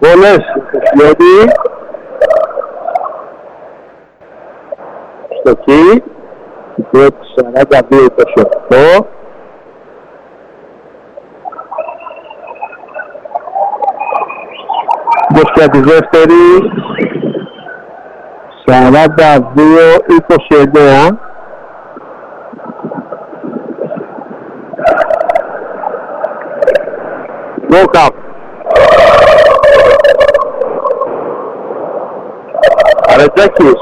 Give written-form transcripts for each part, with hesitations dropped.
βόλες, Σιώτη. Στο εκεί, η πρώτη 42-28. Όπως και τη δεύτερη, 42-29. Walk-up. Αρετζάκης.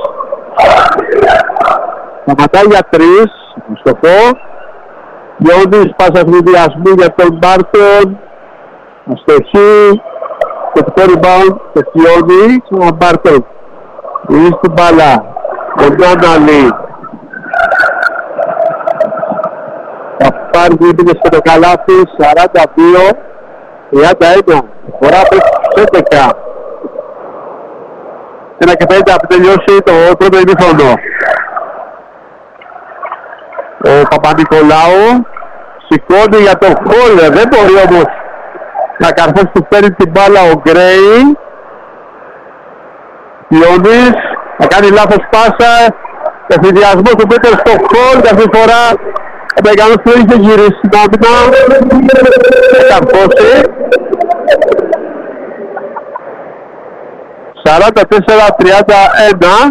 Σταματάει για 3. Στοχό. Γιώργης, πάσα συνδυασμού για τον Μπάρτον. Αστοχή. Και το rebound και Γιώργη. Στον Μπάρτον. Είναι στην μπάλα. Ο Ντόναλι. Θα πάρει γύμπινε στο το καλάθι. 42-31. Φορά προς 11. 1:50 που τελειώσει το πρώτο ημίχρονο. Ο Παπα-Νικολάου σηκώνει για τον Χόλερ. Δεν μπορεί όμως να καρφώσει, του παίρνει την μπάλα ο Γκρέι. Ιωνής θα κάνει λάθος πάσα. Εφηδιασμός του Πέτερ στο Χόλ. Και αυτή τη φορά ο Μεγκανός που είχε γυρίσει την άμυνα. Θα καρφώσει. 44-31.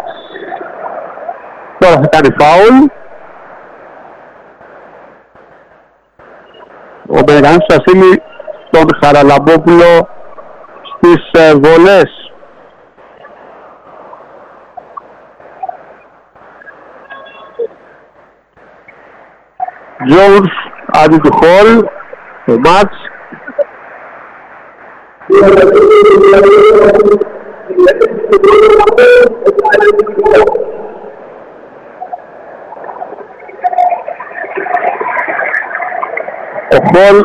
Τώρα θα κάνει φάουλ. Ο Μεγκανός θα στείλει τον Χαραλαμπόπουλο στις βολές. Jones αντί του Hall, το μάτς. Ο Hall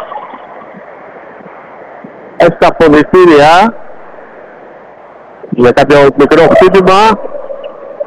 έχει τα αποδητήρια για κάποιο μικρό χτύπημα.